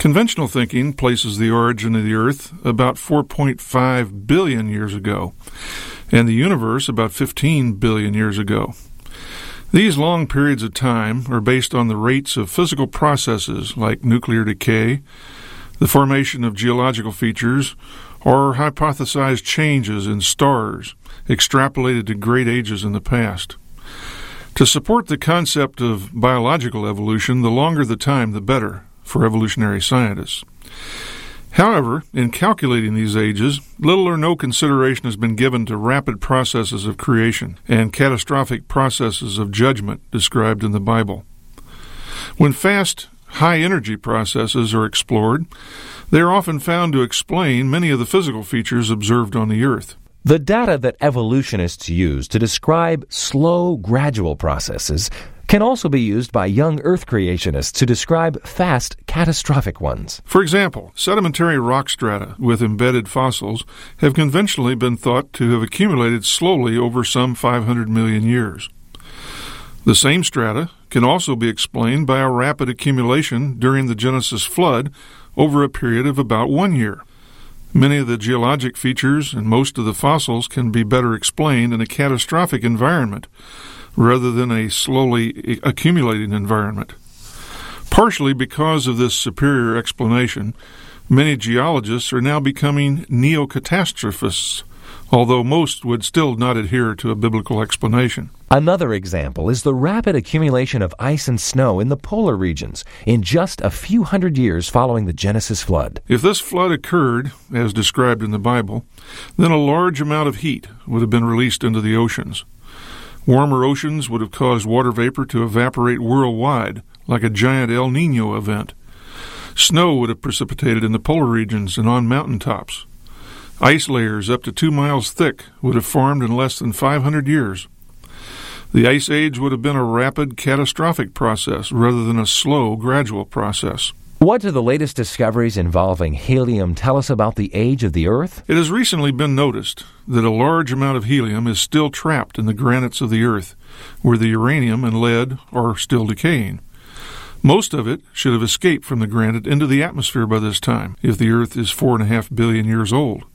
Conventional thinking places the origin of the Earth about 4.5 billion years ago, and the universe about 15 billion years ago. These long periods of time are based on the rates of physical processes like nuclear decay, the formation of geological features, or hypothesized changes in stars extrapolated to great ages in the past. To support the concept of biological evolution, the longer the time, the better for evolutionary scientists. However, in calculating these ages, little or no consideration has been given to rapid processes of creation and catastrophic processes of judgment described in the Bible. When fast, high-energy processes are explored, they are often found to explain many of the physical features observed on the Earth. The data that evolutionists use to describe slow, gradual processes can also be used by young Earth creationists to describe fast, catastrophic ones. For example, sedimentary rock strata with embedded fossils have conventionally been thought to have accumulated slowly over some 500 million years. The same strata can also be explained by a rapid accumulation during the Genesis flood over a period of about 1 year. Many of the geologic features and most of the fossils can be better explained in a catastrophic environment rather than a slowly accumulating environment. Partially because of this superior explanation, many geologists are now becoming neo-catastrophists, although most would still not adhere to a biblical explanation. Another example is the rapid accumulation of ice and snow in the polar regions in just a few hundred years following the Genesis flood. If this flood occurred, as described in the Bible, then a large amount of heat would have been released into the oceans. Warmer oceans would have caused water vapor to evaporate worldwide, like a giant El Niño event. Snow would have precipitated in the polar regions and on mountaintops. Ice layers up to 2 miles thick would have formed in less than 500 years. The Ice Age would have been a rapid, catastrophic process rather than a slow, gradual process. What do the latest discoveries involving helium tell us about the age of the Earth? It has recently been noticed that a large amount of helium is still trapped in the granites of the Earth, where the uranium and lead are still decaying. Most of it should have escaped from the granite into the atmosphere by this time, if the Earth is 4.5 billion years old.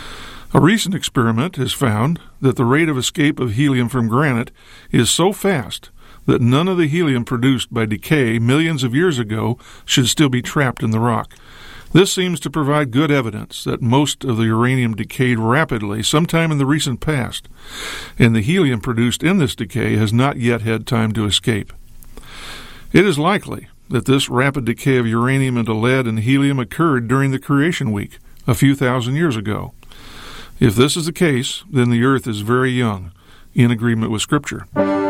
A recent experiment has found that the rate of escape of helium from granite is so fast that none of the helium produced by decay millions of years ago should still be trapped in the rock. This seems to provide good evidence that most of the uranium decayed rapidly sometime in the recent past, and the helium produced in this decay has not yet had time to escape. It is likely that this rapid decay of uranium into lead and helium occurred during the creation week, a few thousand years ago. If this is the case, then the Earth is very young, in agreement with Scripture.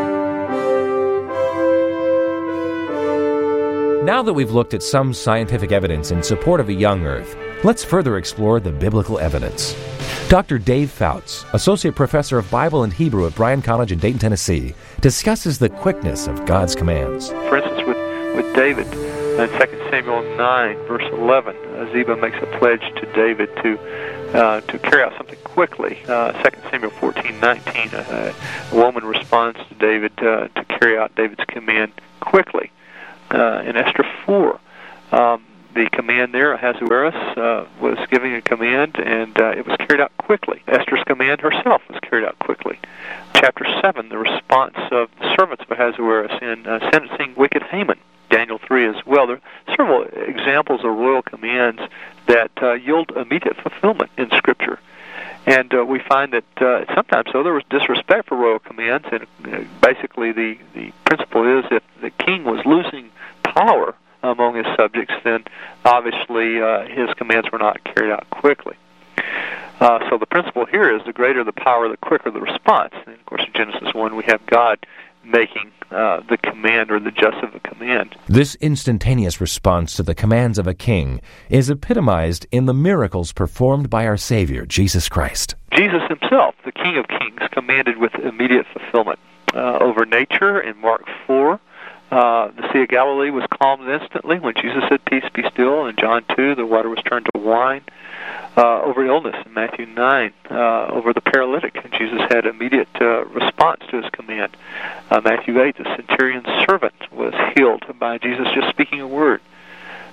Now that we've looked at some scientific evidence in support of a young Earth, let's further explore the biblical evidence. Dr. Dave Fouts, Associate Professor of Bible and Hebrew at Bryan College in Dayton, Tennessee, discusses the quickness of God's commands. For instance, with David, in 2 Samuel 9, verse 11, Ziba makes a pledge to David to carry out something quickly. 2 Samuel 14:19, a woman responds to David to carry out David's command quickly. In Esther 4, the command there, Ahasuerus was giving a command, and it was carried out quickly. Esther's command herself was carried out quickly. Chapter 7, the response of the servants of Ahasuerus in sentencing wicked Haman. Daniel 3 as well. There are several examples of royal commands that yield immediate fulfillment in Scripture. And we find that sometimes, though, there was disrespect for royal commands, and basically the principle is if the king was losing power among his subjects, then obviously his commands were not carried out quickly. So the principle here is the greater the power, the quicker the response. And of course, in Genesis 1, we have God making the command or the gist of the command. This instantaneous response to the commands of a king is epitomized in the miracles performed by our Savior, Jesus Christ. Jesus himself, the King of Kings, commanded with immediate fulfillment over nature in Mark 4. The Sea of Galilee was calmed instantly when Jesus said, "Peace, be still." In John 2, the water was turned to wine. Over illness in Matthew 9, over the paralytic, and Jesus had immediate response to his command. Matthew 8, the centurion's servant was healed by Jesus just speaking a word.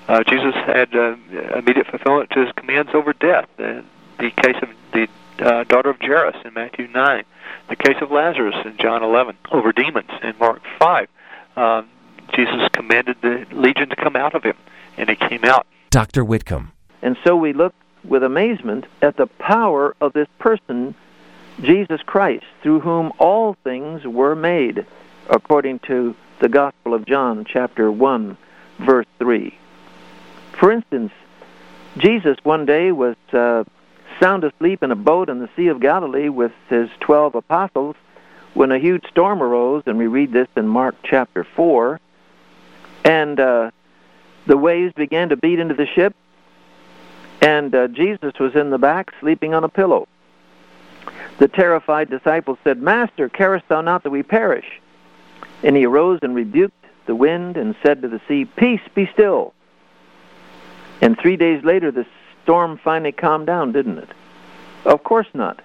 Jesus had immediate fulfillment to his commands over death. The case of the daughter of Jairus in Matthew 9, the case of Lazarus in John 11, over demons in Mark 5. Jesus commanded the legion to come out of him, and it came out. Dr. Whitcomb. And so we look with amazement at the power of this person, Jesus Christ, through whom all things were made, according to the Gospel of John, chapter 1, verse 3. For instance, Jesus one day was sound asleep in a boat in the Sea of Galilee with his 12 apostles when a huge storm arose, and we read this in Mark chapter 4, and the waves began to beat into the ship, and Jesus was in the back sleeping on a pillow. The terrified disciples said, "Master, carest thou not that we perish?" And he arose and rebuked the wind and said to the sea, "Peace, be still." And 3 days later, the storm finally calmed down, didn't it? Of course not.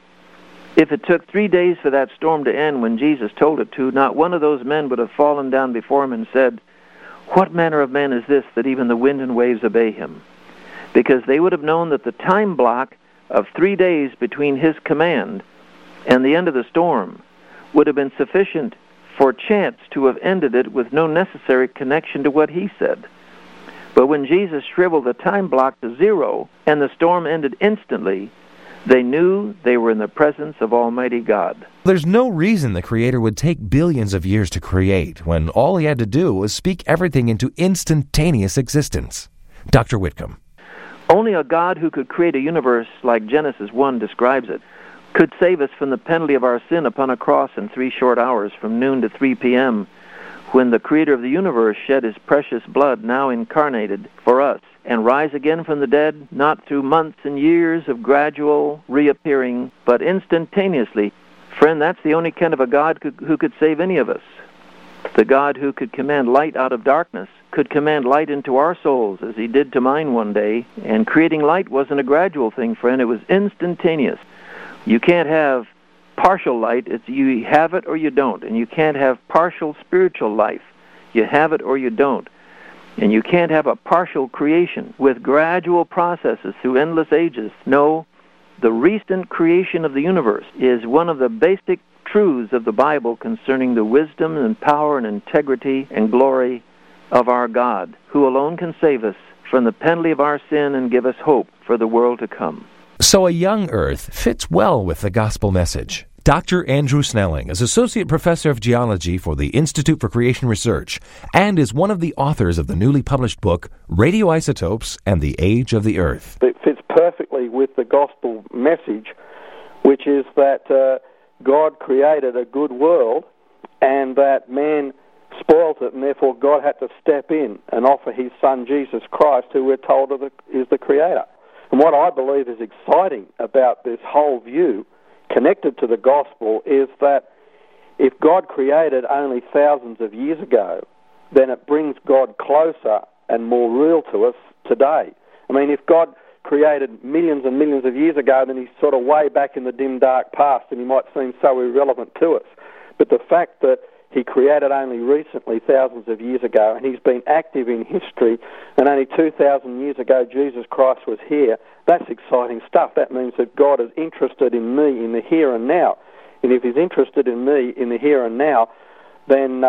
If it took 3 days for that storm to end when Jesus told it to, not one of those men would have fallen down before him and said, "What manner of man is this that even the wind and waves obey him?" Because they would have known that the time block of 3 days between his command and the end of the storm would have been sufficient for chance to have ended it with no necessary connection to what he said. But when Jesus shriveled the time block to zero and the storm ended instantly, they knew they were in the presence of Almighty God. There's no reason the Creator would take billions of years to create when all he had to do was speak everything into instantaneous existence. Dr. Whitcomb. Only a God who could create a universe like Genesis 1 describes it could save us from the penalty of our sin upon a cross in 3 short hours from noon to 3 p.m., when the Creator of the universe shed his precious blood, now incarnated, for us, and rise again from the dead, not through months and years of gradual reappearing, but instantaneously. Friend, that's the only kind of a God who could save any of us. The God who could command light out of darkness could command light into our souls, as he did to mine one day, and creating light wasn't a gradual thing, friend, it was instantaneous. You can't have partial light. It's you have it or you don't. And you can't have partial spiritual life. You have it or you don't. And you can't have a partial creation with gradual processes through endless ages. No, the recent creation of the universe is one of the basic truths of the Bible concerning the wisdom and power and integrity and glory of our God, who alone can save us from the penalty of our sin and give us hope for the world to come. So a young earth fits well with the gospel message. Dr. Andrew Snelling is Associate Professor of Geology for the Institute for Creation Research and is one of the authors of the newly published book, Radioisotopes and the Age of the Earth. It fits perfectly with the gospel message, which is that God created a good world and that man spoilt it, and therefore God had to step in and offer his Son, Jesus Christ, who we're told is the Creator. And what I believe is exciting about this whole view connected to the gospel is that if God created only thousands of years ago, then it brings God closer and more real to us today. I mean, if God created millions and millions of years ago, then he's sort of way back in the dim, dark past, and he might seem so irrelevant to us. But the fact that he created only recently, thousands of years ago, and he's been active in history, and only 2,000 years ago Jesus Christ was here, that's exciting stuff. That means that God is interested in me in the here and now. And if he's interested in me in the here and now, then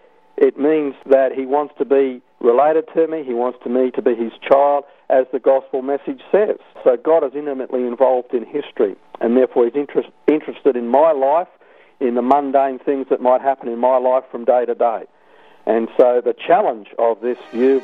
it means that he wants to be related to me, he wants me to be his child, as the gospel message says. So God is intimately involved in history, and therefore he's interested in my life, in the mundane things that might happen in my life from day to day. And so the challenge of this view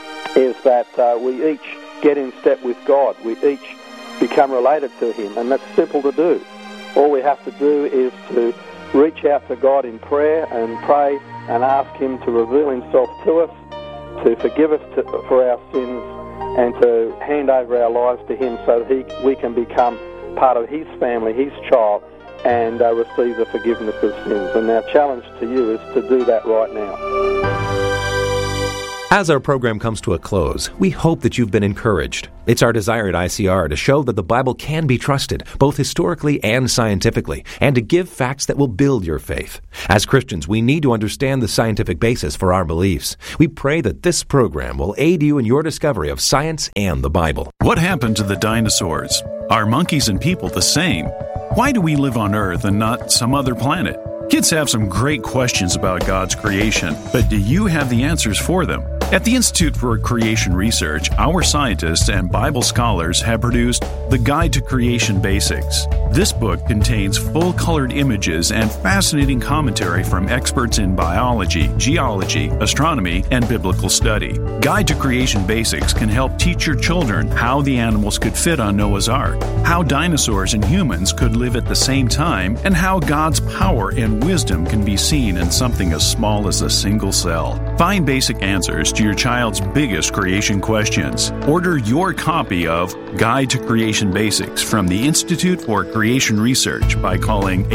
is that we each get in step with God. We each become related to him, and that's simple to do. All we have to do is to reach out to God in prayer and pray and ask him to reveal himself to us, to forgive us for our sins, and to hand over our lives to him so that we can become part of his family, his child, and receive the forgiveness of sins. And our challenge to you is to do that right now. As our program comes to a close, we hope that you've been encouraged. It's our desire at ICR to show that the Bible can be trusted, both historically and scientifically, and to give facts that will build your faith. As Christians, we need to understand the scientific basis for our beliefs. We pray that this program will aid you in your discovery of science and the Bible. What happened to the dinosaurs? Are monkeys and people the same? Why do we live on Earth and not some other planet? Kids have some great questions about God's creation, but do you have the answers for them? At the Institute for Creation Research, our scientists and Bible scholars have produced The Guide to Creation Basics. This book contains full-colored images and fascinating commentary from experts in biology, geology, astronomy, and biblical study. Guide to Creation Basics can help teach your children how the animals could fit on Noah's Ark, how dinosaurs and humans could live at the same time, and how God's power and wisdom can be seen in something as small as a single cell. Find basic answers to your child's biggest creation questions. Order your copy of Guide to Creation Basics from the Institute for Creation Research by calling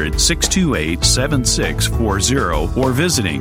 800-628-7640 or visiting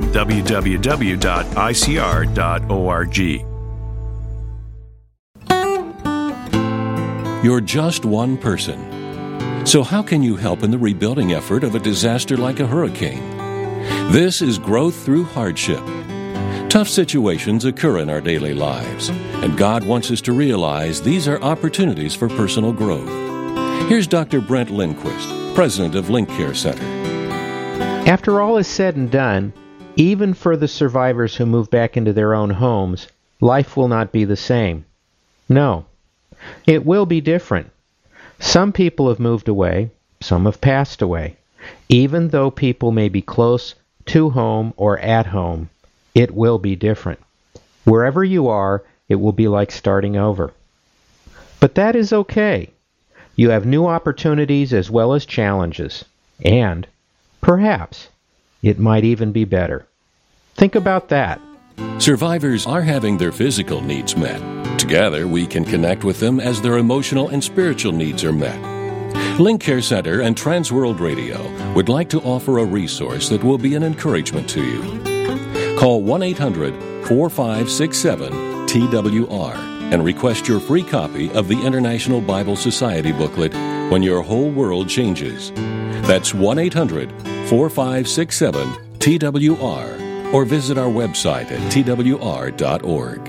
www.icr.org. You're just one person. So how can you help in the rebuilding effort of a disaster like a hurricane? This is Growth Through Hardship. Tough situations occur in our daily lives, and God wants us to realize these are opportunities for personal growth. Here's Dr. Brent Lindquist, president of Link Care Center. After all is said and done, even for the survivors who move back into their own homes, life will not be the same. No, it will be different. Some people have moved away, some have passed away. Even though people may be close to home or at home, it will be different. Wherever you are, it will be like starting over. But that is okay. You have new opportunities as well as challenges. And, perhaps, it might even be better. Think about that. Survivors are having their physical needs met. Together, we can connect with them as their emotional and spiritual needs are met. Link Care Center and Transworld Radio would like to offer a resource that will be an encouragement to you. Call 1-800-4567-TWR and request your free copy of the International Bible Society booklet, When Your Whole World Changes. That's 1-800-4567-TWR or visit our website at twr.org.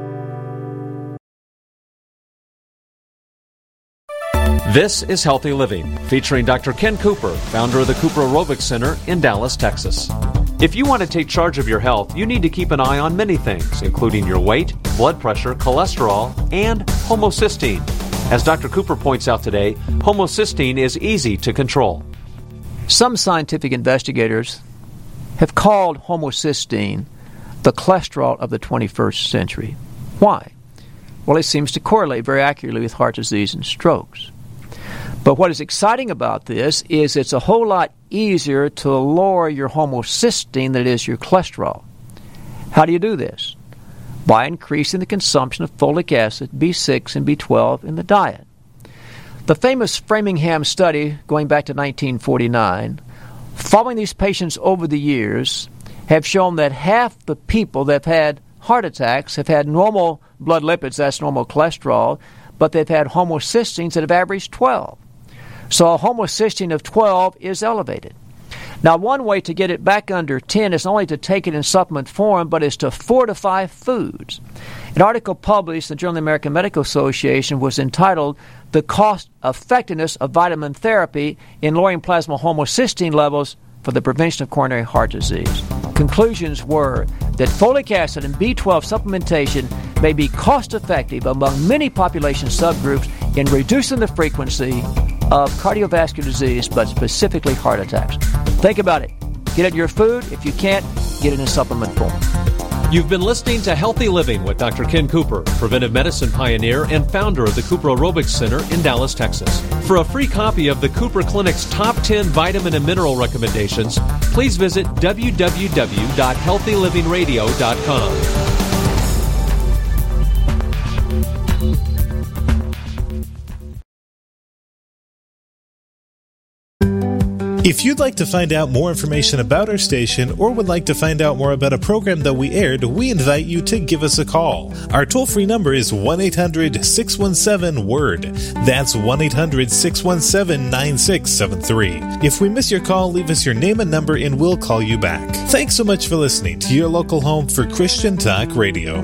This is Healthy Living, featuring Dr. Ken Cooper, founder of the Cooper Aerobics Center in Dallas, Texas. If you want to take charge of your health, you need to keep an eye on many things, including your weight, blood pressure, cholesterol, and homocysteine. As Dr. Cooper points out today, homocysteine is easy to control. Some scientific investigators have called homocysteine the cholesterol of the 21st century. Why? Well, it seems to correlate very accurately with heart disease and strokes. But what is exciting about this is it's a whole lot easier to lower your homocysteine than it is your cholesterol. How do you do this? By increasing the consumption of folic acid, B6, and B12 in the diet. The famous Framingham study, going back to 1949, following these patients over the years, have shown that half the people that have had heart attacks have had normal blood lipids, that's normal cholesterol, but they've had homocysteines that have averaged 12. So a homocysteine of 12 is elevated. Now, one way to get it back under 10 is not only to take it in supplement form, but is to fortify foods. An article published in the Journal of the American Medical Association was entitled The Cost Effectiveness of Vitamin Therapy in Lowering Plasma Homocysteine Levels for the Prevention of Coronary Heart Disease. Conclusions were that folic acid and B12 supplementation may be cost-effective among many population subgroups in reducing the frequency of cardiovascular disease, but specifically heart attacks. Think about it. Get it in your food. If you can't, get it in supplement form. You've been listening to Healthy Living with Dr. Ken Cooper, preventive medicine pioneer and founder of the Cooper Aerobics Center in Dallas, Texas. For a free copy of the Cooper Clinic's top 10 vitamin and mineral recommendations, please visit www.healthylivingradio.com. If you'd like to find out more information about our station or would like to find out more about a program that we aired, we invite you to give us a call. Our toll-free number is 1-800-617-WORD. That's 1-800-617-9673. If we miss your call, leave us your name and number and we'll call you back. Thanks so much for listening to your local home for Christian Talk Radio.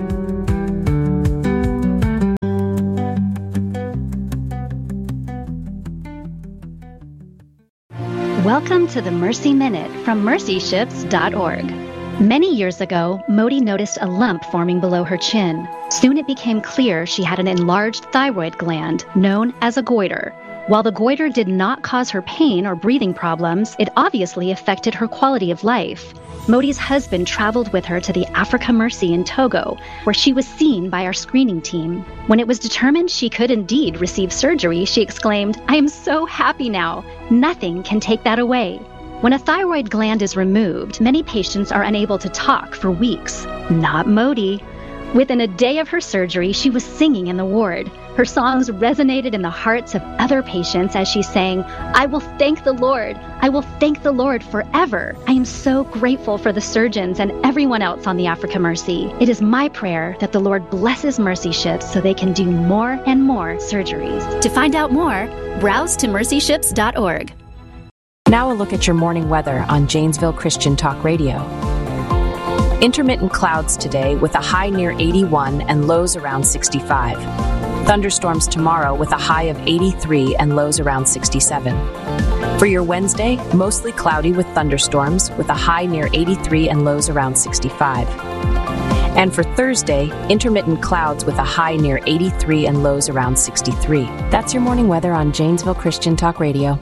Welcome to the Mercy Minute from mercyships.org. Many years ago, Modi noticed a lump forming below her chin. Soon it became clear she had an enlarged thyroid gland, known as a goiter. While the goiter did not cause her pain or breathing problems, it obviously affected her quality of life. Modi's husband traveled with her to the Africa Mercy in Togo, where she was seen by our screening team. When it was determined she could indeed receive surgery, she exclaimed, "I am so happy now. Nothing can take that away." When a thyroid gland is removed, many patients are unable to talk for weeks. Not Modi. Within a day of her surgery, she was singing in the ward. Her songs resonated in the hearts of other patients as she sang, "I will thank the Lord. I will thank the Lord forever. I am so grateful for the surgeons and everyone else on the Africa Mercy. It is my prayer that the Lord blesses Mercy Ships so they can do more and more surgeries." To find out more, browse to mercyships.org. Now a look at your morning weather on Janesville Christian Talk Radio. Intermittent clouds today with a high near 81 and lows around 65. Thunderstorms tomorrow with a high of 83 and lows around 67. For your Wednesday, mostly cloudy with thunderstorms with a high near 83 and lows around 65. And for Thursday, intermittent clouds with a high near 83 and lows around 63. That's your morning weather on Janesville Christian Talk Radio.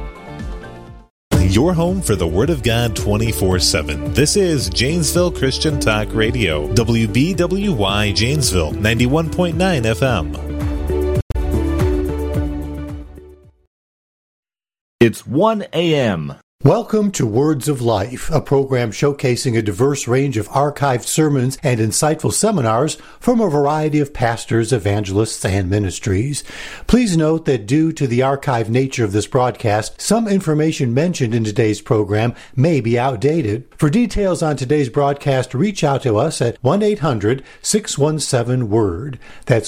Your home for the Word of God 24/7. This is Janesville Christian Talk Radio. WBWY Janesville, 91.9 FM. It's 1 a.m. Welcome to Words of Life, a program showcasing a diverse range of archived sermons and insightful seminars from a variety of pastors, evangelists, and ministries. Please note that due to the archived nature of this broadcast, some information mentioned in today's program may be outdated. For details on today's broadcast, reach out to us at 1-800-617-WORD. That's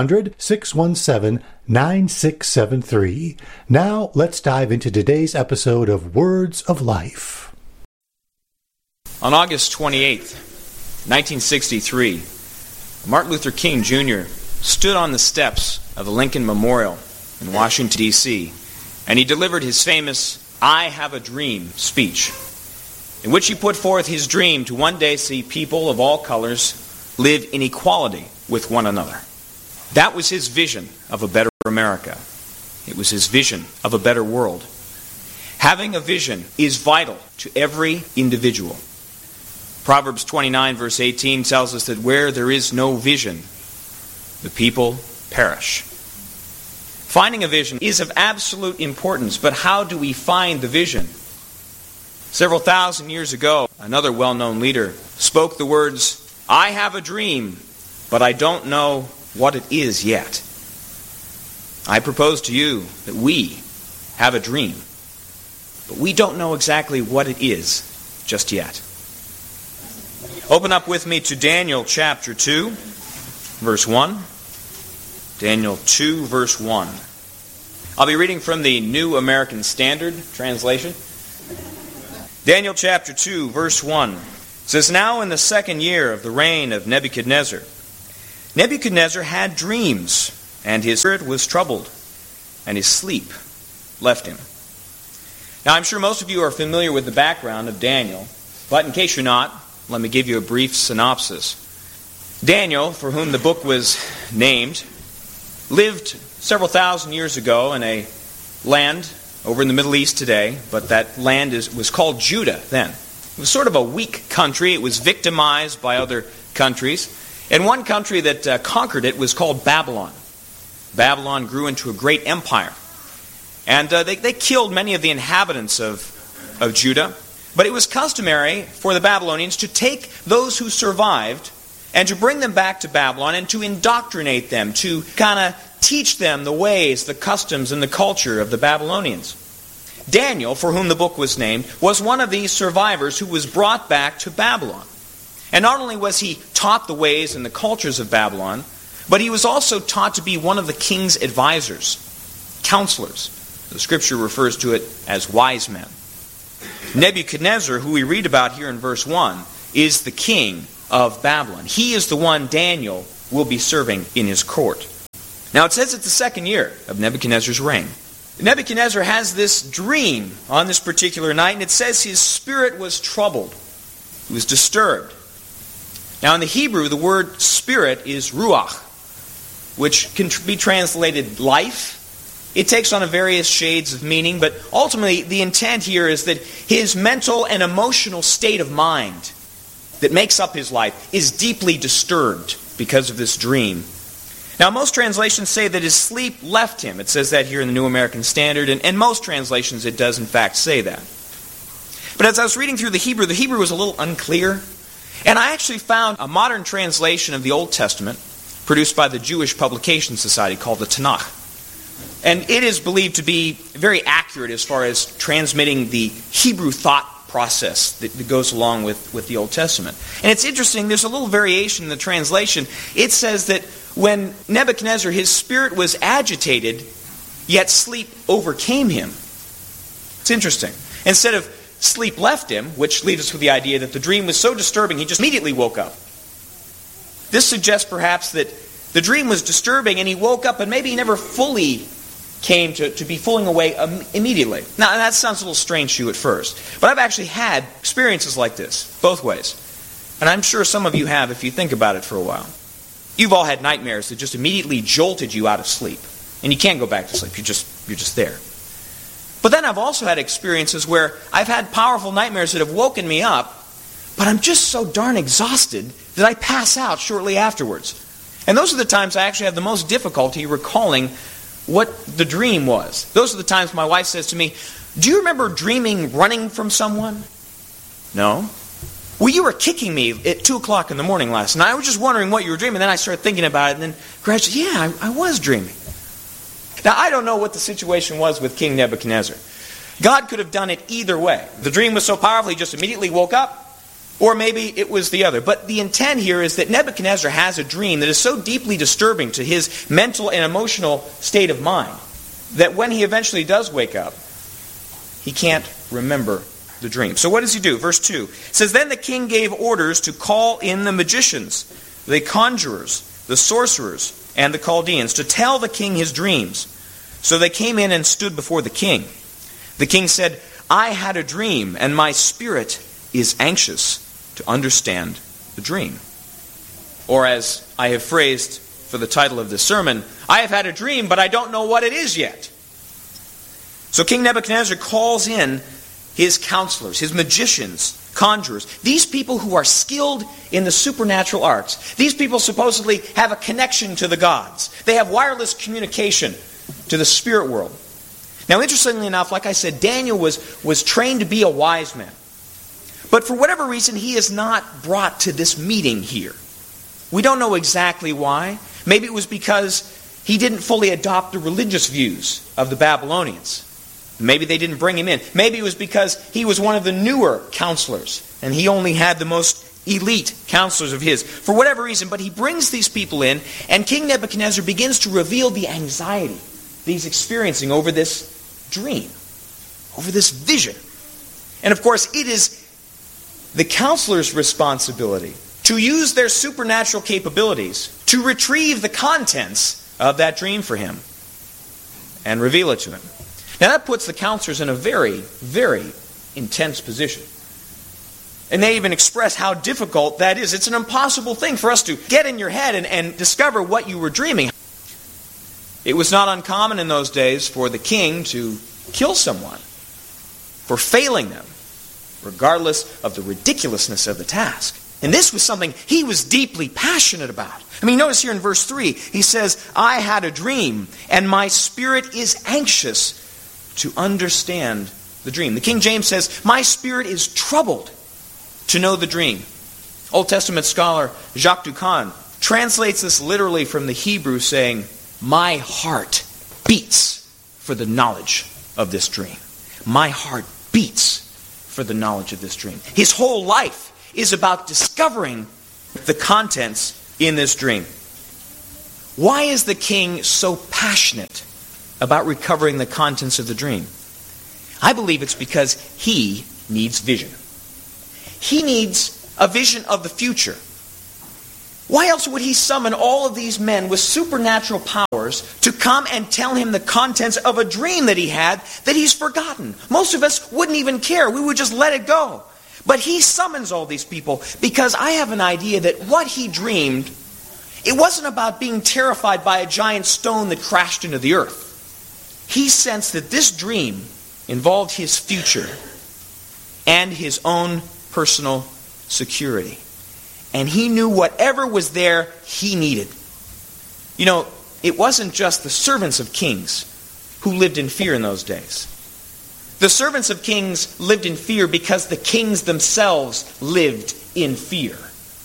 1-800-617-9673. Now, let's dive into today's episode of Words of Life. On August 28th, 1963, Martin Luther King Jr. stood on the steps of the Lincoln Memorial in Washington, D.C., and he delivered his famous "I Have a Dream" speech, in which he put forth his dream to one day see people of all colors live in equality with one another. That was his vision of a better America. It was his vision of a better world. Having a vision is vital to every individual. Proverbs 29 verse 18 tells us that where there is no vision, the people perish. Finding a vision is of absolute importance, but how do we find the vision? Several thousand years ago, another well-known leader spoke the words, "I have a dream, but I don't know what it is yet." I propose to you that we have a dream, but we don't know exactly what it is just yet. Open up with me to Daniel chapter 2, verse 1. Daniel 2, verse 1. I'll be reading from the New American Standard Translation. Daniel chapter 2, verse 1 says, "Now in the second year of the reign of Nebuchadnezzar, Nebuchadnezzar had dreams, and his spirit was troubled, and his sleep left him." Now, I'm sure most of you are familiar with the background of Daniel, but in case you're not, let me give you a brief synopsis. Daniel, for whom the book was named, lived several thousand years ago in a land over in the Middle East today, but that land was called Judah then. It was sort of a weak country. It was victimized by other countries. And one country that conquered it was called Babylon. Babylon grew into a great empire. And they killed many of the inhabitants of Judah. But it was customary for the Babylonians to take those who survived and to bring them back to Babylon and to indoctrinate them, to kind of teach them the ways, the customs, and the culture of the Babylonians. Daniel, for whom the book was named, was one of these survivors who was brought back to Babylon. And not only was he taught the ways and the cultures of Babylon, but he was also taught to be one of the king's advisors, counselors. The Scripture refers to it as wise men. Nebuchadnezzar, who we read about here in verse 1, is the king of Babylon. He is the one Daniel will be serving in his court. Now it says it's the second year of Nebuchadnezzar's reign. Nebuchadnezzar has this dream on this particular night, and it says his spirit was troubled. He was disturbed. Now in the Hebrew, the word spirit is ruach, which can be translated life. It takes on various shades of meaning, but ultimately the intent here is that his mental and emotional state of mind that makes up his life is deeply disturbed because of this dream. Now most translations say that his sleep left him. It says that here in the New American Standard, and most translations it does in fact say that. But as I was reading through the Hebrew was a little unclear, and I actually found a modern translation of the Old Testament produced by the Jewish Publication Society called the Tanakh. And it is believed to be very accurate as far as transmitting the Hebrew thought process that goes along with the Old Testament. And it's interesting, there's a little variation in the translation. It says that when Nebuchadnezzar, his spirit was agitated, yet sleep overcame him. It's interesting. Instead of sleep left him, which leaves us with the idea that the dream was so disturbing he just immediately woke up. This suggests perhaps that the dream was disturbing and he woke up and maybe he never fully came to be falling away immediately. Now, that sounds a little strange to you at first, but I've actually had experiences like this, both ways. And I'm sure some of you have if you think about it for a while. You've all had nightmares that just immediately jolted you out of sleep, and you can't go back to sleep. You're just there. But then I've also had experiences where I've had powerful nightmares that have woken me up, but I'm just so darn exhausted that I pass out shortly afterwards. And those are the times I actually have the most difficulty recalling what the dream was. Those are the times my wife says to me, "Do you remember dreaming running from someone?" "No." "Well, you were kicking me at 2 o'clock in the morning last night. I was just wondering what you were dreaming." Then I started thinking about it, and then gradually, I was dreaming. Now, I don't know what the situation was with King Nebuchadnezzar. God could have done it either way. The dream was so powerful, he just immediately woke up, or maybe it was the other. But the intent here is that Nebuchadnezzar has a dream that is so deeply disturbing to his mental and emotional state of mind that when he eventually does wake up, he can't remember the dream. So what does he do? Verse 2 says, "Then the king gave orders to call in the magicians, the conjurers, the sorcerers, and the Chaldeans to tell the king his dreams. So they came in and stood before the king. The king said, 'I had a dream, and my spirit is anxious to understand the dream.'" Or as I have phrased for the title of this sermon, "I have had a dream, but I don't know what it is yet." So King Nebuchadnezzar calls in his counselors, his magicians, conjurers, these people who are skilled in the supernatural arts. These people supposedly have a connection to the gods. They have wireless communication to the spirit world. Now, interestingly enough, like I said, Daniel was trained to be a wise man. But for whatever reason, he is not brought to this meeting here. We don't know exactly why. Maybe it was because he didn't fully adopt the religious views of the Babylonians. Maybe they didn't bring him in. Maybe it was because he was one of the newer counselors, and he only had the most elite counselors of his. For whatever reason, but he brings these people in, and King Nebuchadnezzar begins to reveal the anxiety that he's experiencing over this dream, over this vision. And of course, it is the counselor's responsibility to use their supernatural capabilities to retrieve the contents of that dream for him and reveal it to him. Now that puts the counselors in a very, very intense position. And they even express how difficult that is. It's an impossible thing for us to get in your head and discover what you were dreaming. It was not uncommon in those days for the king to kill someone for failing them, regardless of the ridiculousness of the task. And this was something he was deeply passionate about. I mean, notice here in verse 3, he says, "I had a dream, and my spirit is anxious to understand the dream." The King James says, "My spirit is troubled to know the dream." Old Testament scholar Jacques Ducan translates this literally from the Hebrew, saying, "My heart beats for the knowledge of this dream." My heart beats for the knowledge of this dream. His whole life is about discovering the contents in this dream. Why is the king so passionate about recovering the contents of the dream? I believe it's because he needs vision. He needs a vision of the future. Why else would he summon all of these men with supernatural powers to come and tell him the contents of a dream that he had that he's forgotten? Most of us wouldn't even care. We would just let it go. But he summons all these people because I have an idea that what he dreamed, it wasn't about being terrified by a giant stone that crashed into the earth. He sensed that this dream involved his future and his own personal security. And he knew whatever was there, he needed. You know, it wasn't just the servants of kings who lived in fear in those days. The servants of kings lived in fear because the kings themselves lived in fear.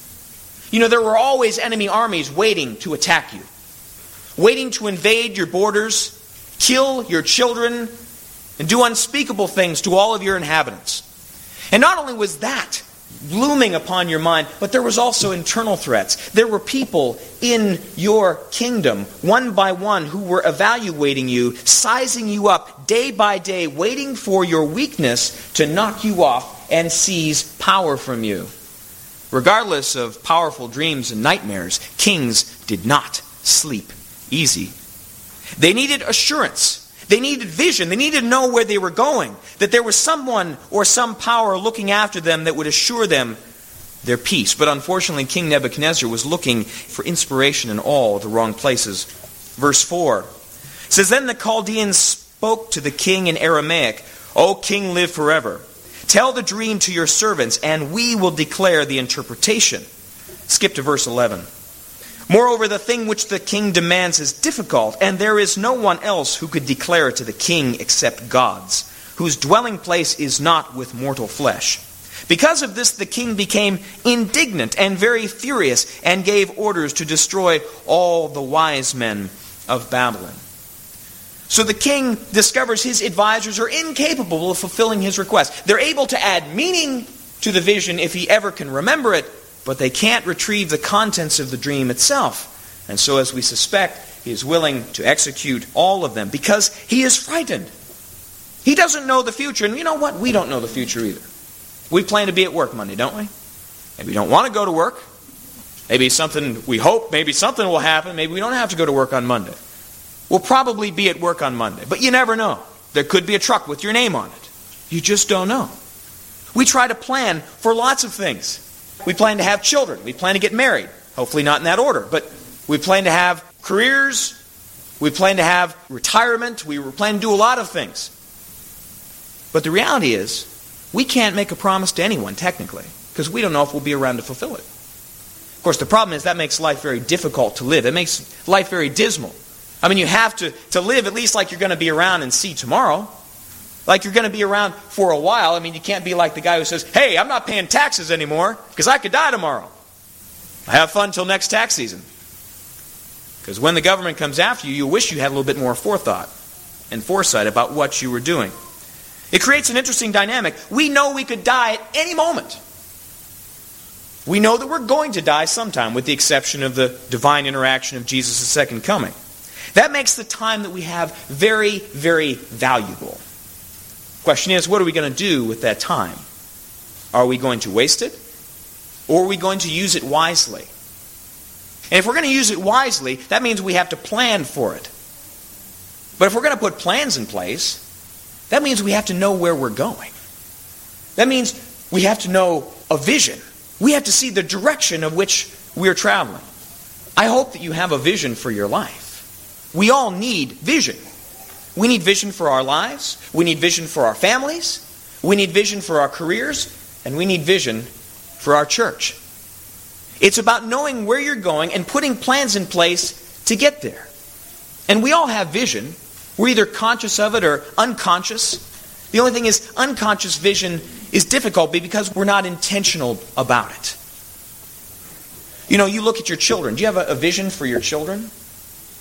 You know, there were always enemy armies waiting to attack you, waiting to invade your borders, kill your children, and do unspeakable things to all of your inhabitants. And not only was that looming upon your mind, but there was also internal threats. There were people in your kingdom, one by one, who were evaluating you, sizing you up day by day, waiting for your weakness to knock you off and seize power from you. Regardless of powerful dreams and nightmares, kings did not sleep easy. They needed assurance. They needed vision. They needed to know where they were going, that there was someone or some power looking after them that would assure them their peace. But unfortunately, King Nebuchadnezzar was looking for inspiration in all the wrong places. Verse 4 says, Then the Chaldeans spoke to the king in Aramaic, O king, live forever. Tell the dream to your servants, and we will declare the interpretation. Skip to verse 11. Moreover, the thing which the king demands is difficult, and there is no one else who could declare it to the king except gods, whose dwelling place is not with mortal flesh. Because of this, the king became indignant and very furious, and gave orders to destroy all the wise men of Babylon. So the king discovers his advisors are incapable of fulfilling his request. They're able to add meaning to the vision if he ever can remember it, but they can't retrieve the contents of the dream itself. And so, as we suspect, he is willing to execute all of them because he is frightened. He doesn't know the future. And you know what? We don't know the future either. We plan to be at work Monday, don't we? Maybe we don't want to go to work. Maybe something, we hope, maybe something will happen. Maybe we don't have to go to work on Monday. We'll probably be at work on Monday. But you never know. There could be a truck with your name on it. You just don't know. We try to plan for lots of things. We plan to have children. We plan to get married. Hopefully not in that order. But we plan to have careers. We plan to have retirement. We plan to do a lot of things. But the reality is, we can't make a promise to anyone, technically, because we don't know if we'll be around to fulfill it. Of course, the problem is that makes life very difficult to live. It makes life very dismal. I mean, you have to live at least like you're going to be around and see tomorrow. Like you're going to be around for a while. I mean, you can't be like the guy who says, hey, I'm not paying taxes anymore because I could die tomorrow. Have fun till next tax season. Because when the government comes after you, you wish you had a little bit more forethought and foresight about what you were doing. It creates an interesting dynamic. We know we could die at any moment. We know that we're going to die sometime, with the exception of the divine interaction of Jesus' second coming. That makes the time that we have very, very valuable. Question is, what are we going to do with that time? Are we going to waste it? Or are we going to use it wisely? And if we're going to use it wisely, that means we have to plan for it. But if we're going to put plans in place, that means we have to know where we're going. That means we have to know a vision. We have to see the direction of which we're traveling. I hope that you have a vision for your life. We all need vision. We need vision for our lives. We need vision for our families. We need vision for our careers. And we need vision for our church. It's about knowing where you're going and putting plans in place to get there. And we all have vision. We're either conscious of it or unconscious. The only thing is, unconscious vision is difficult because we're not intentional about it. You know, you look at your children. Do you have a vision for your children?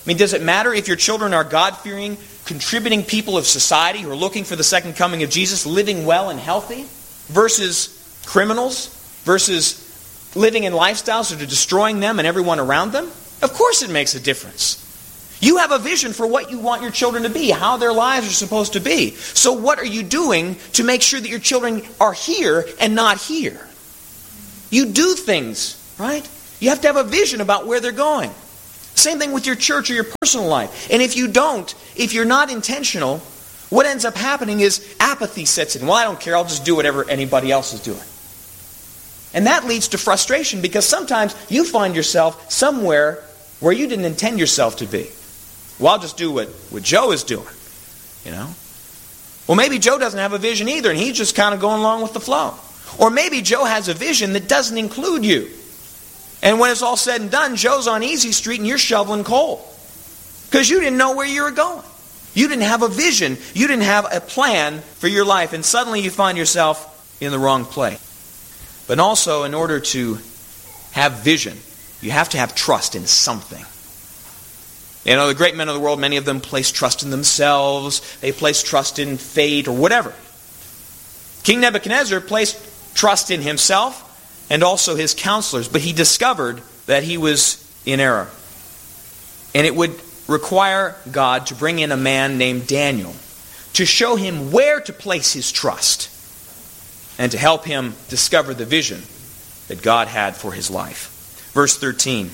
I mean, does it matter if your children are God-fearing, contributing people of society who are looking for the second coming of Jesus, living well and healthy, versus criminals, versus living in lifestyles that are destroying them and everyone around them? Of course it makes a difference. You have a vision for what you want your children to be, how their lives are supposed to be. So what are you doing to make sure that your children are here and not here? You do things, right? You have to have a vision about where they're going. Same thing with your church or your personal life. And if you don't, if you're not intentional, what ends up happening is apathy sets in. Well, I don't care, I'll just do whatever anybody else is doing. And that leads to frustration because sometimes you find yourself somewhere where you didn't intend yourself to be. Well, I'll just do what Joe is doing, you know. Well, maybe Joe doesn't have a vision either and he's just kind of going along with the flow. Or maybe Joe has a vision that doesn't include you. And when it's all said and done, Joe's on Easy Street and you're shoveling coal. Because you didn't know where you were going. You didn't have a vision. You didn't have a plan for your life. And suddenly you find yourself in the wrong place. But also, in order to have vision, you have to have trust in something. You know, the great men of the world, many of them place trust in themselves. They place trust in fate or whatever. King Nebuchadnezzar placed trust in himself and also his counselors, but he discovered that he was in error. And it would require God to bring in a man named Daniel to show him where to place his trust and to help him discover the vision that God had for his life. Verse 13.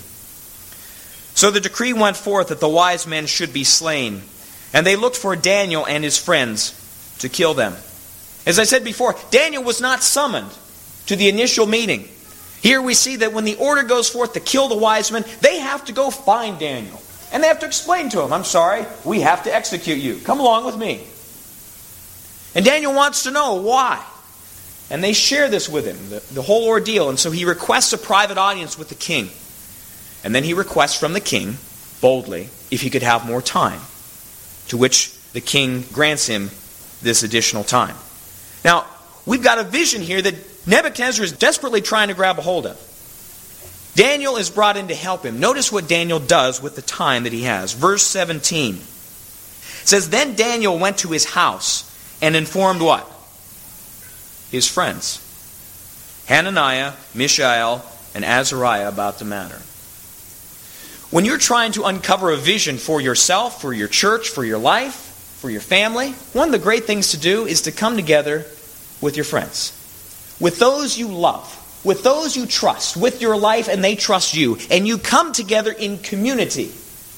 So the decree went forth that the wise men should be slain, and they looked for Daniel and his friends to kill them. As I said before, Daniel was not summoned to the initial meeting. Here we see that when the order goes forth to kill the wise men, they have to go find Daniel. And they have to explain to him, I'm sorry, we have to execute you. Come along with me. And Daniel wants to know why. And they share this with him, the whole ordeal. And so he requests a private audience with the king. And then he requests from the king, boldly, if he could have more time. To which the king grants him this additional time. Now, we've got a vision here that Nebuchadnezzar is desperately trying to grab a hold of. Daniel is brought in to help him. Notice what Daniel does with the time that he has. Verse 17 says, Then Daniel went to his house and informed what? His friends. Hananiah, Mishael, and Azariah about the matter. When you're trying to uncover a vision for yourself, for your church, for your life, for your family, one of the great things to do is to come together with your friends. With those you love. With those you trust. With your life and they trust you. And you come together in community.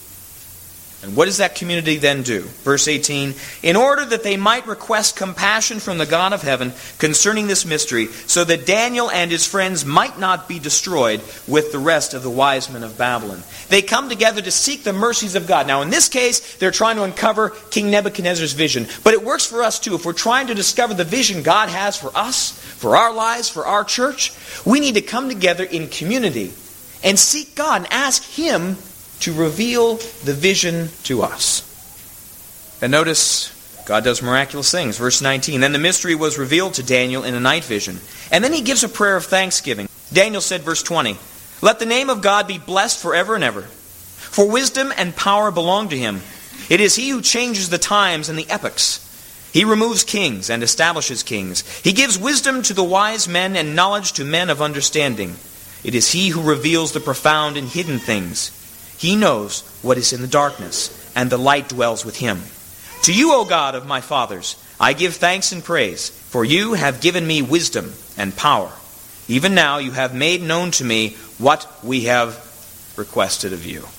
And what does that community then do? Verse 18, in order that they might request compassion from the God of heaven concerning this mystery, so that Daniel and his friends might not be destroyed with the rest of the wise men of Babylon. They come together to seek the mercies of God. Now in this case, they're trying to uncover King Nebuchadnezzar's vision. But it works for us too. If we're trying to discover the vision God has for us, for our lives, for our church, we need to come together in community and seek God and ask Him to reveal the vision to us. And notice, God does miraculous things. Verse 19, Then the mystery was revealed to Daniel in a night vision. And then he gives a prayer of thanksgiving. Daniel said, verse 20, Let the name of God be blessed forever and ever. For wisdom and power belong to Him. It is He who changes the times and the epochs. He removes kings and establishes kings. He gives wisdom to the wise men and knowledge to men of understanding. It is He who reveals the profound and hidden things. He knows what is in the darkness, and the light dwells with Him. To you, O God of my fathers, I give thanks and praise, for you have given me wisdom and power. Even now you have made known to me what we have requested of you.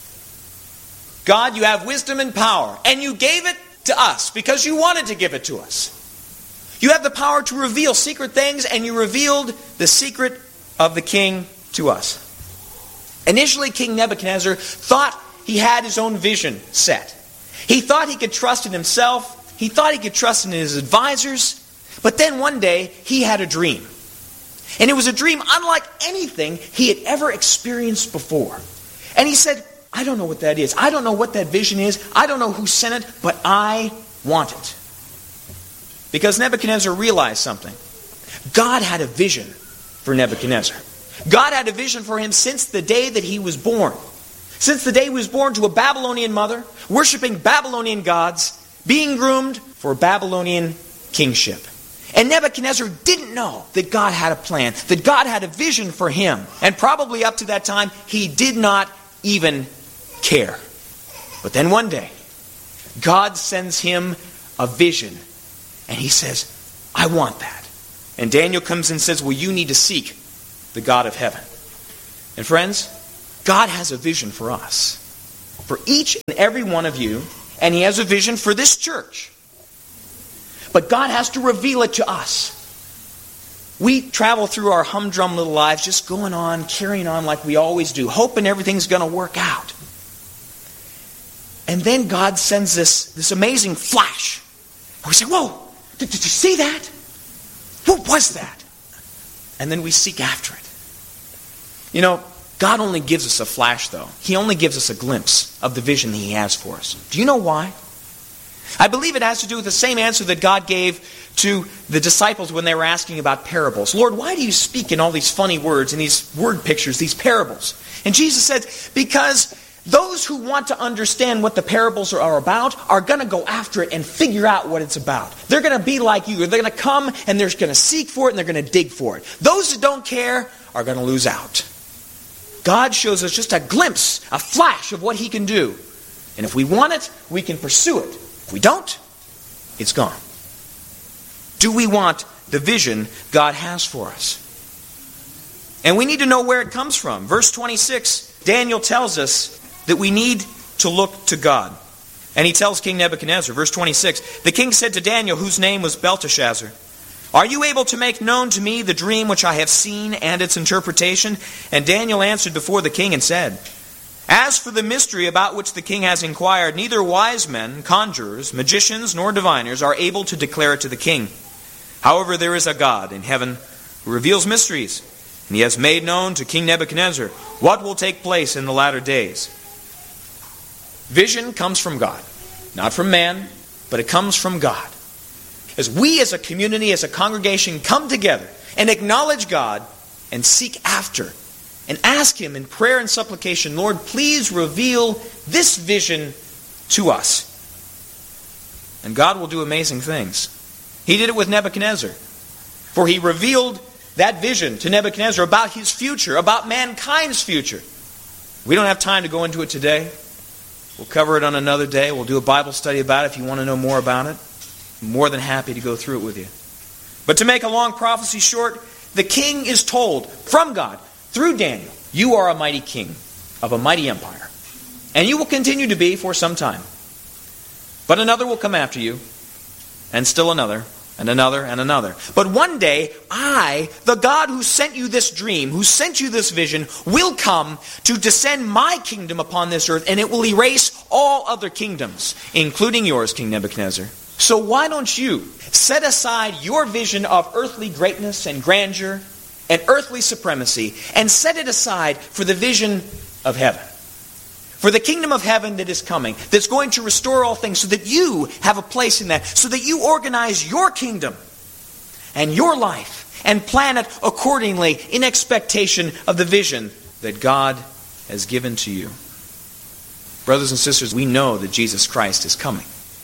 God, you have wisdom and power, and you gave it to us because you wanted to give it to us. You have the power to reveal secret things, and you revealed the secret of the king to us. Initially, King Nebuchadnezzar thought he had his own vision set. He thought he could trust in himself. He thought he could trust in his advisors. But then one day, he had a dream. And it was a dream unlike anything he had ever experienced before. And he said, I don't know what that is. I don't know what that vision is. I don't know who sent it, but I want it. Because Nebuchadnezzar realized something. God had a vision for Nebuchadnezzar. God had a vision for him since the day that he was born. Since the day he was born to a Babylonian mother, worshiping Babylonian gods, being groomed for Babylonian kingship. And Nebuchadnezzar didn't know that God had a plan, that God had a vision for him. And probably up to that time, he did not even care. But then one day, God sends him a vision. And he says, I want that. And Daniel comes and says, well, you need to seek the God of heaven. And friends, God has a vision for us. For each and every one of you. And he has a vision for this church. But God has to reveal it to us. We travel through our humdrum little lives just going on, carrying on like we always do, hoping everything's going to work out. And then God sends this amazing flash. And we say, whoa, did you see that? What was that? And then we seek after it. You know, God only gives us a flash, though. He only gives us a glimpse of the vision He has for us. Do you know why? I believe it has to do with the same answer that God gave to the disciples when they were asking about parables. Lord, why do you speak in all these funny words and these word pictures, these parables? And Jesus said, because those who want to understand what the parables are about are going to go after it and figure out what it's about. They're going to be like you. They're going to come and they're going to seek for it and they're going to dig for it. Those who don't care are going to lose out. God shows us just a glimpse, a flash of what He can do. And if we want it, we can pursue it. If we don't, it's gone. Do we want the vision God has for us? And we need to know where it comes from. Verse 26, Daniel tells us that we need to look to God. And he tells King Nebuchadnezzar, verse 26, the king said to Daniel, whose name was Belteshazzar, are you able to make known to me the dream which I have seen and its interpretation? And Daniel answered before the king and said, as for the mystery about which the king has inquired, neither wise men, conjurers, magicians, nor diviners are able to declare it to the king. However, there is a God in heaven who reveals mysteries, and He has made known to King Nebuchadnezzar what will take place in the latter days. Vision comes from God, not from man, but it comes from God. As we as a community, as a congregation, come together and acknowledge God and seek after and ask Him in prayer and supplication, Lord, please reveal this vision to us. And God will do amazing things. He did it with Nebuchadnezzar. For He revealed that vision to Nebuchadnezzar about his future, about mankind's future. We don't have time to go into it today. We'll cover it on another day. We'll do a Bible study about it if you want to know more about it. I'm more than happy to go through it with you. But to make a long prophecy short, the king is told from God, through Daniel, you are a mighty king of a mighty empire. And you will continue to be for some time. But another will come after you, and still another, and another, and another. But one day, I, the God who sent you this dream, who sent you this vision, will come to descend my kingdom upon this earth, and it will erase all other kingdoms, including yours, King Nebuchadnezzar. So why don't you set aside your vision of earthly greatness and grandeur and earthly supremacy and set it aside for the vision of heaven? For the kingdom of heaven that is coming, that's going to restore all things so that you have a place in that, so that you organize your kingdom and your life and plan it accordingly in expectation of the vision that God has given to you. Brothers and sisters, we know that Jesus Christ is coming.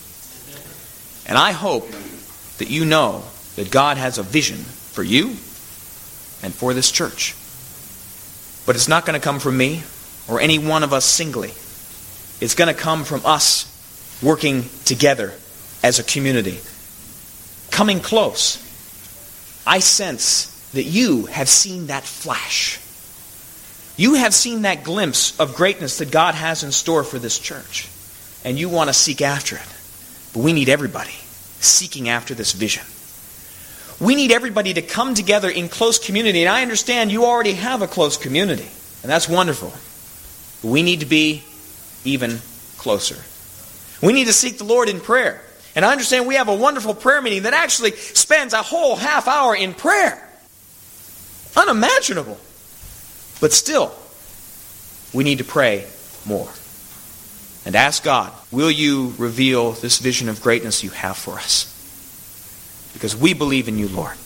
And I hope that you know that God has a vision for you and for this church. But it's not going to come from me or any one of us singly. It's going to come from us working together as a community. Coming close. I sense that you have seen that flash. You have seen that glimpse of greatness that God has in store for this church. And you want to seek after it. But we need everybody seeking after this vision. We need everybody to come together in close community. And I understand you already have a close community. And that's wonderful. But we need to be even closer. We need to seek the Lord in prayer. And I understand we have a wonderful prayer meeting that actually spends a whole half hour in prayer. Unimaginable. But still, we need to pray more. And ask God, will you reveal this vision of greatness you have for us? Because we believe in you, Lord.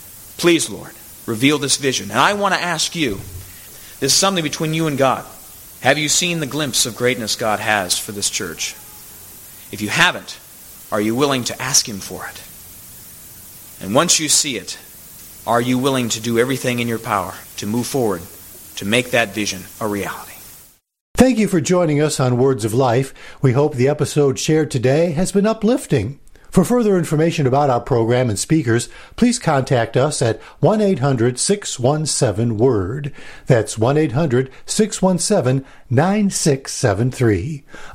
Please, Lord, reveal this vision. And I want to ask you, this is something between you and God. Have you seen the glimpse of greatness God has for this church? If you haven't, are you willing to ask Him for it? And once you see it, are you willing to do everything in your power to move forward, to make that vision a reality? Thank you for joining us on Words of Life. We hope the episode shared today has been uplifting. For further information about our program and speakers, please contact us at 1-800-617-WORD. That's 1-800-617-9673.